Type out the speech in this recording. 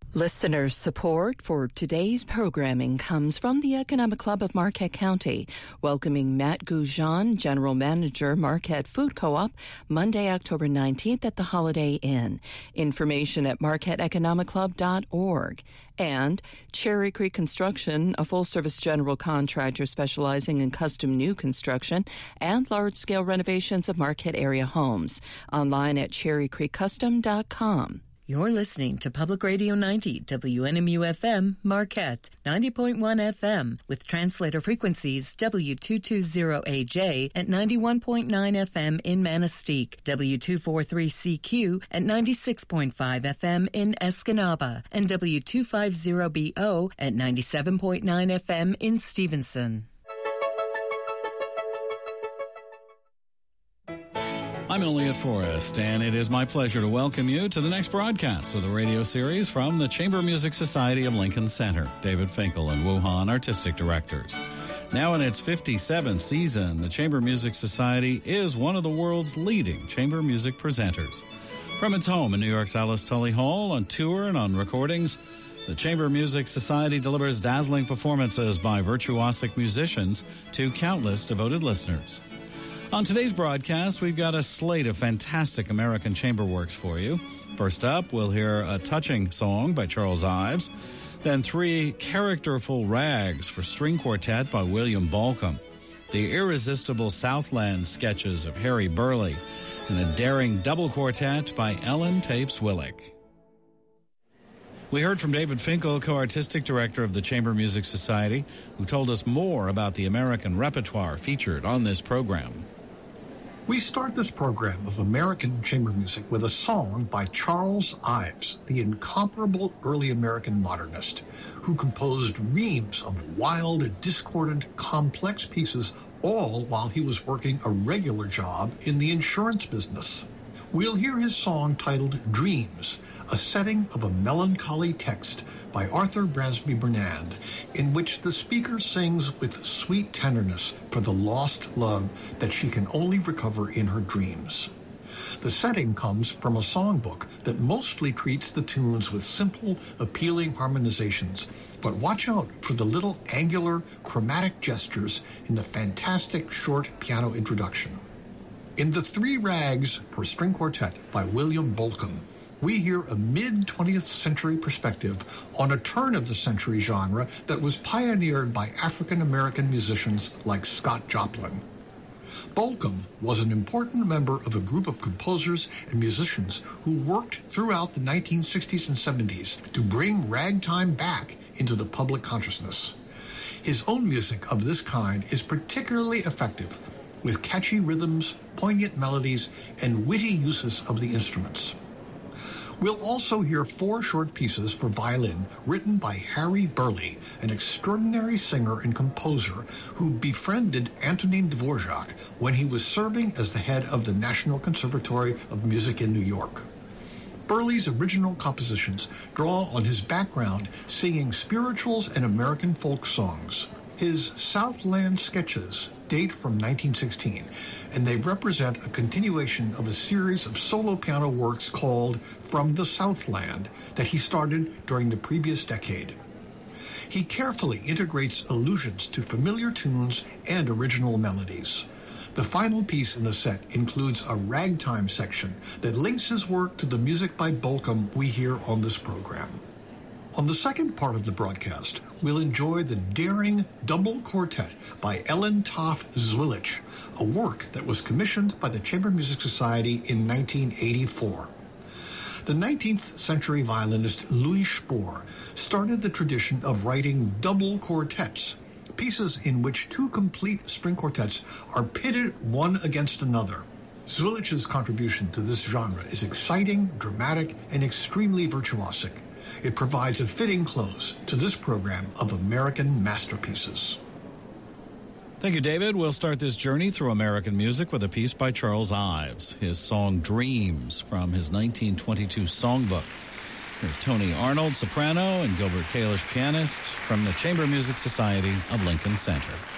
Listener support for today's programming comes from the Economic Club of Marquette County, welcoming Matt Goujon, General Manager, Marquette Food Co-op, Monday, October 19th at the Holiday Inn. Information at marquetteeconomicclub.org. And Cherry Creek Construction, a full-service general contractor specializing in custom new construction and large-scale renovations of Marquette area homes. Online at cherrycreekcustom.com. You're listening to Public Radio 90, WNMU-FM, Marquette, 90.1 FM, with translator frequencies W220AJ at 91.9 FM in Manistee, W243CQ at 96.5 FM in Escanaba, and W250BO at 97.9 FM in Stevenson. I'm Elliot Forrest, and it is my pleasure to welcome you to the next broadcast of the radio series from the Chamber Music Society of Lincoln Center. David Finkel and Wu Han, artistic directors. Now in its 57th season, the Chamber Music Society is one of the world's leading chamber music presenters. From its home in New York's Alice Tully Hall, on tour and on recordings, the Chamber Music Society delivers dazzling performances by virtuosic musicians to countless devoted listeners. On today's broadcast, we've got a slate of fantastic American chamber works for you. First up, we'll hear a touching song by Charles Ives, then three characterful rags for string quartet by William Bolcom, the irresistible Southland sketches of Harry Burleigh, and a daring double quartet by Ellen Tapes-Willick. We heard from David Finkel, co-artistic director of the Chamber Music Society, who told us more about the American repertoire featured on this program. We start this program of American chamber music with a song by Charles Ives, the incomparable early American modernist, who composed reams of wild, discordant, complex pieces, all while he was working a regular job in the insurance business. We'll hear his song titled Dreams, a setting of a melancholy text by Arthur Brasby Burnand, in which the speaker sings with sweet tenderness for the lost love that she can only recover in her dreams. The setting comes from a songbook that mostly treats the tunes with simple, appealing harmonizations, but watch out for the little angular, chromatic gestures in the fantastic short piano introduction. In the Three Rags for String Quartet by William Bolcom, we hear a mid-20th century perspective on a turn-of-the-century genre that was pioneered by African-American musicians like Scott Joplin. Bolcom was an important member of a group of composers and musicians who worked throughout the 1960s and 70s to bring ragtime back into the public consciousness. His own music of this kind is particularly effective, with catchy rhythms, poignant melodies, and witty uses of the instruments. We'll also hear four short pieces for violin written by Harry Burleigh, an extraordinary singer and composer who befriended Antonin Dvorak when he was serving as the head of the National Conservatory of Music in New York. Burleigh's original compositions draw on his background singing spirituals and American folk songs. His Southland sketches date from 1916, and they represent a continuation of a series of solo piano works called From the Southland that he started during the previous decade. He carefully integrates allusions to familiar tunes and original melodies. The final piece in the set includes a ragtime section that links his work to the music by Bolcom we hear on this program. On the second part of the broadcast, we'll enjoy the daring double quartet by Ellen Tapes-Willick, a work that was commissioned by the Chamber Music Society in 1984. The 19th century violinist Louis Spohr started the tradition of writing double quartets, pieces in which two complete string quartets are pitted one against another. Zwillich's contribution to this genre is exciting, dramatic, and extremely virtuosic. It provides a fitting close to this program of American masterpieces. Thank you, David. We'll start this journey through American music with a piece by Charles Ives, his song Dreams from his 1922 songbook. Here's Tony Arnold, soprano, and Gilbert Kalish, pianist, from the Chamber Music Society of Lincoln Center.